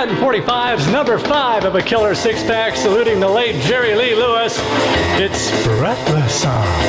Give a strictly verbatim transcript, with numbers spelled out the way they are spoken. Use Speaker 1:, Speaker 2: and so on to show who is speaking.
Speaker 1: Cut forty-five's number five of a killer six-pack, saluting the late Jerry Lee Lewis. It's Breathless on